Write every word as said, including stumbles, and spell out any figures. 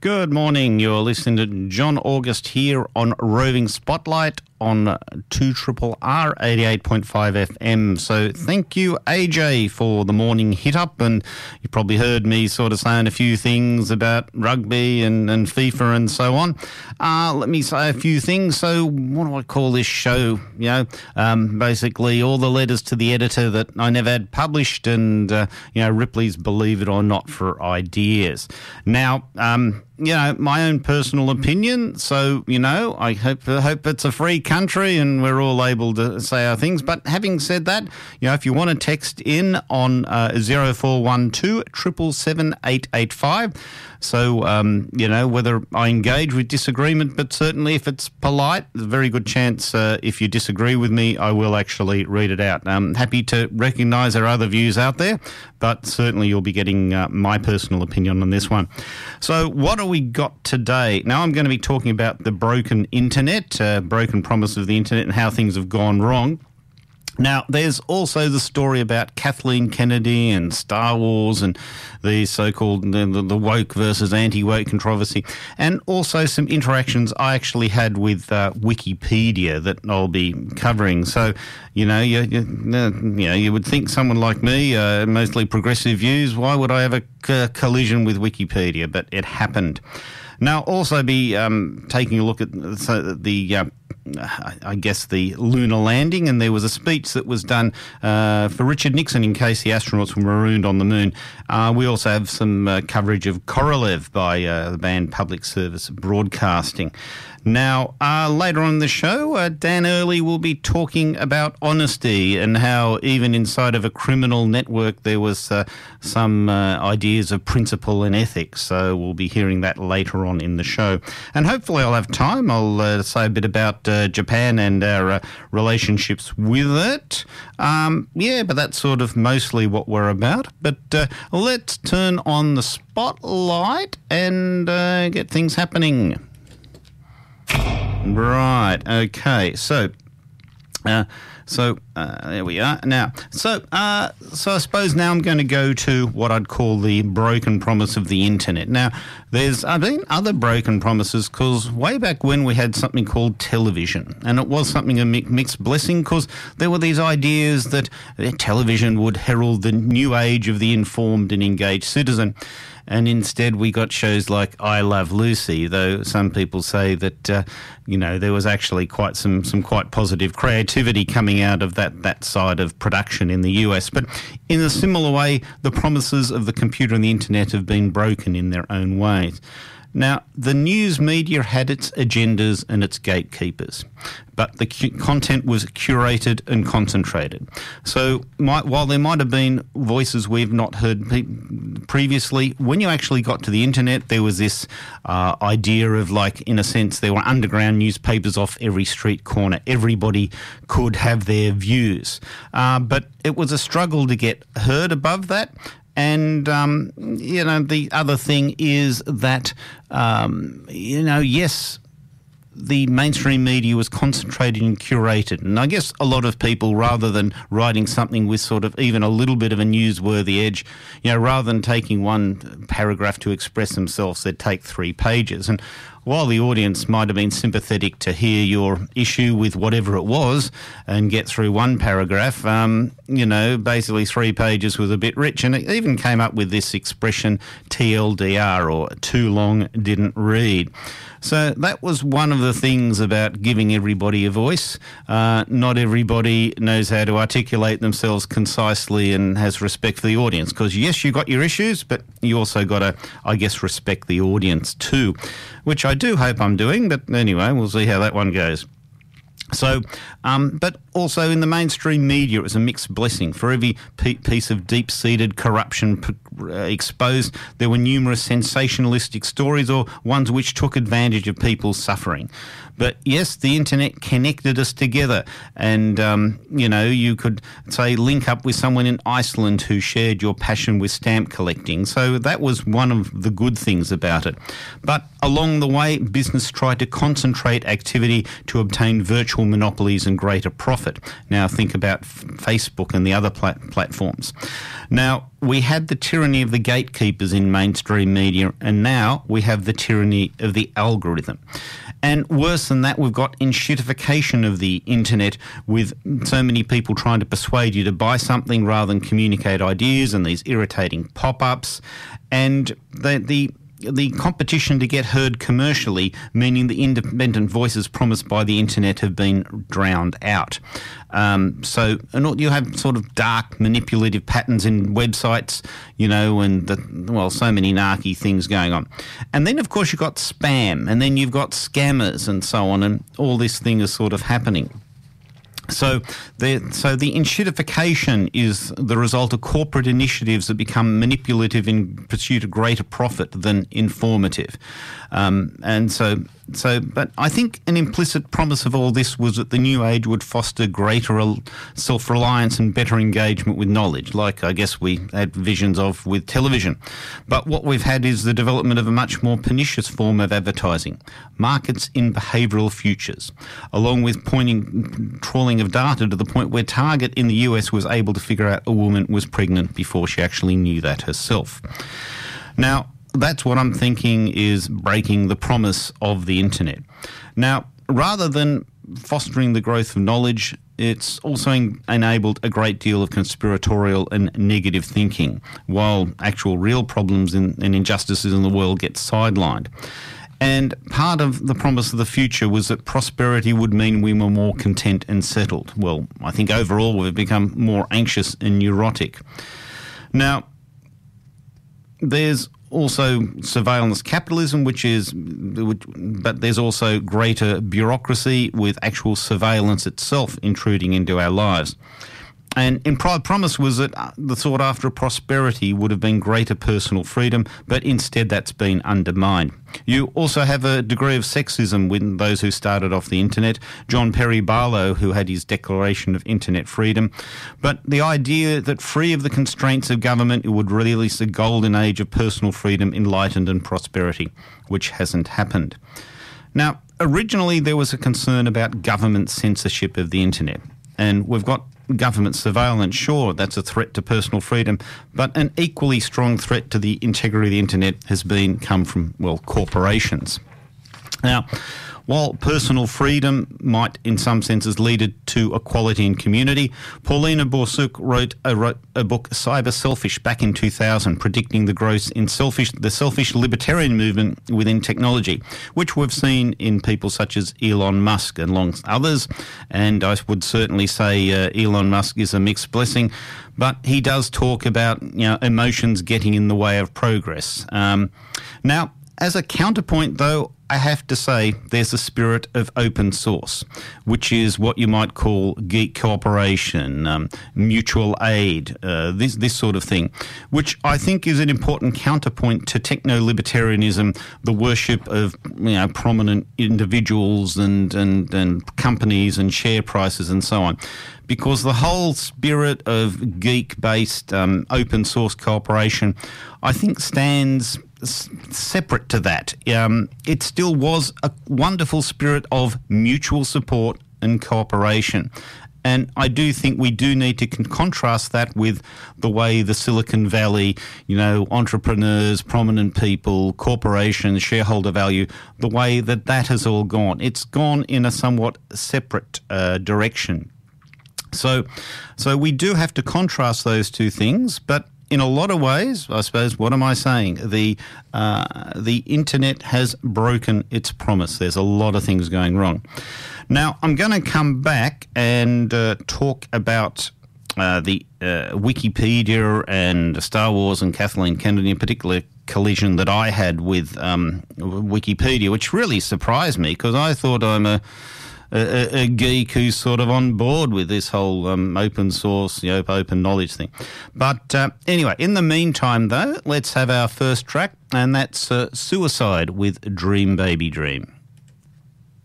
Good morning. You're listening to John August here on Roving Spotlight on two R R R eighty-eight point five F M. So thank you, A J, for the morning hit-up, and you probably heard me sort of saying a few things about rugby and, and FIFA and so on. Uh, let me say a few things. So what do I call this show? You know, um, basically all the letters to the editor that I never had published, and, uh, you know, Ripley's Believe It or Not for ideas. Now, um... you know, my own personal opinion. So, you know, I hope hope it's a free country and we're all able to say our things. But having said that, you know, if you want to text in on uh, zero four one two, seven seven seven, eight eight five. So, um, you know, whether I engage with disagreement, but certainly if it's polite, there's a very good chance uh, if you disagree with me, I will actually read it out. I'm happy to recognise there are other views out there, but certainly you'll be getting uh, my personal opinion on this one. So what do we got today? Now I'm going to be talking about the broken internet, uh, broken promise of the internet and how things have gone wrong. Now, there's also the story about Kathleen Kennedy and Star Wars and the so-called the, the woke versus anti-woke controversy, and also some interactions I actually had with uh, Wikipedia that I'll be covering. So, you know, you, you, you know, you would think someone like me, uh, mostly progressive views, why would I have a c- collision with Wikipedia? But it happened. Now, also be um, taking a look at so the, uh, I guess, the lunar landing, and there was a speech that was done uh, for Richard Nixon in case the astronauts were marooned on the moon. Uh, we also have some uh, coverage of Korolev by uh, the band Public Service Broadcasting. Now, uh, later on in the show, uh, Dan Early will be talking about honesty and how even inside of a criminal network there was uh, some uh, ideas of principle and ethics. So we'll be hearing that later on in the show. And hopefully I'll have time. I'll uh, say a bit about uh, Japan and our uh, relationships with it. Um, yeah, but that's sort of mostly what we're about. But uh, let's turn on the spotlight and uh, get things happening. Right, okay, so, uh, so, uh, there we are. Now, so, uh, so I suppose now I'm going to go to what I'd call the broken promise of the internet. Now, there's uh, been other broken promises because way back when we had something called television, and it was something a mi- mixed blessing because there were these ideas that uh, television would herald the new age of the informed and engaged citizen. And instead we got shows like I Love Lucy, though some people say that, uh, you know, there was actually quite some, some quite positive creativity coming out of that, that side of production in the U S. But in a similar way, the promises of the computer and the internet have been broken in their own ways. Now, the news media had its agendas and its gatekeepers, but the cu- content was curated and concentrated. So might, while there might have been voices we've not heard pe- previously, when you actually got to the internet, there was this uh, idea of, like, in a sense, there were underground newspapers off every street corner. Everybody could have their views. Uh, but it was a struggle to get heard above that. And, um, you know, the other thing is that, um, you know, yes, the mainstream media was concentrated and curated. And I guess a lot of people, rather than writing something with sort of even a little bit of a newsworthy edge, you know, rather than taking one paragraph to express themselves, they'd take three pages. And while the audience might have been sympathetic to hear your issue with whatever it was and get through one paragraph, um, you know, basically three pages was a bit rich. And it even came up with this expression T L D R, or too long didn't read. So that was one of the things about giving everybody a voice. Uh, not everybody knows how to articulate themselves concisely and has respect for the audience. Because, yes, you got your issues, but you also got to, I guess, respect the audience too, which I do hope I'm doing. But anyway, we'll see how that one goes. So, um, but also in the mainstream media, it was a mixed blessing. For every pe- piece of deep-seated corruption p- uh, exposed, there were numerous sensationalistic stories or ones which took advantage of people's suffering. But yes, the internet connected us together, and um, you know, you could say link up with someone in Iceland who shared your passion with stamp collecting. So that was one of the good things about it. But along the way, business tried to concentrate activity to obtain virtual monopolies and greater profit. Now think about f- Facebook and the other plat- platforms. Now, we had the tyranny of the gatekeepers in mainstream media, and now we have the tyranny of the algorithm. And worse than that, we've got enshittification of the internet, with so many people trying to persuade you to buy something rather than communicate ideas, and these irritating pop-ups, and the the the competition to get heard commercially, meaning the independent voices promised by the internet have been drowned out. Um, so and you have sort of dark, manipulative patterns in websites, you know, and, the, well, so many narky things going on. And then, of course, you've got spam, and then you've got scammers and so on, and all this thing is sort of happening. So the, so the enshittification is the result of corporate initiatives that become manipulative in pursuit of greater profit than informative. Um, and so, so, but I think an implicit promise of all this was that the new age would foster greater self-reliance and better engagement with knowledge, like I guess we had visions of with television. But what we've had is the development of a much more pernicious form of advertising, markets in behavioural futures, along with pointing, trawling of data to the point where Target in the U S was able to figure out a woman was pregnant before she actually knew that herself. Now, that's what I'm thinking is breaking the promise of the internet. Now, rather than fostering the growth of knowledge, it's also en- enabled a great deal of conspiratorial and negative thinking, while actual real problems in, and injustices in the world get sidelined. And part of the promise of the future was that prosperity would mean we were more content and settled. Well, I think overall we've become more anxious and neurotic. Now, there's also surveillance capitalism, which is, which, but there's also greater bureaucracy with actual surveillance itself intruding into our lives. And in Pride Promise was that the sought after prosperity would have been greater personal freedom, but instead that's been undermined. You also have a degree of sexism with those who started off the internet. John Perry Barlow, who had his Declaration of Internet Freedom. But the idea that free of the constraints of government, it would release a golden age of personal freedom, enlightenment and prosperity, which hasn't happened. Now, originally there was a concern about government censorship of the internet. And we've got government surveillance, sure, that's a threat to personal freedom, but an equally strong threat to the integrity of the internet has been come from, well, corporations. Now, while personal freedom might in some senses lead to equality in community, Paulina Borsuk wrote a, wrote a book, Cyber Selfish, back in two thousand, predicting the growth in selfish, the selfish libertarian movement within technology, which we've seen in people such as Elon Musk and amongst others. And I would certainly say uh, Elon Musk is a mixed blessing, but he does talk about, you know, emotions getting in the way of progress. Um, now, as a counterpoint, though, I have to say there's a spirit of open source, which is what you might call geek cooperation, um, mutual aid, uh, this this sort of thing, which I think is an important counterpoint to techno-libertarianism, the worship of, you know, prominent individuals and, and, and companies and share prices and so on. Because the whole spirit of geek-based um, open source cooperation, I think, stands s- separate to that. Um, it still was a wonderful spirit of mutual support and cooperation. And I do think we do need to con- contrast that with the way the Silicon Valley, you know, entrepreneurs, prominent people, corporations, shareholder value, the way that that has all gone. It's gone in a somewhat separate uh, direction. So, so we do have to contrast those two things, but in a lot of ways, I suppose, what am I saying? The uh, the internet has broken its promise. There's a lot of things going wrong. Now, I'm going to come back and uh, talk about uh, the uh, Wikipedia and Star Wars and Kathleen Kennedy, in particular, collision that I had with um, Wikipedia, which really surprised me because I thought I'm a A, a geek who's sort of on board with this whole um, open source, you know, open knowledge thing. But uh, anyway, in the meantime, though, let's have our first track, and that's uh, Suicide with Dream Baby Dream.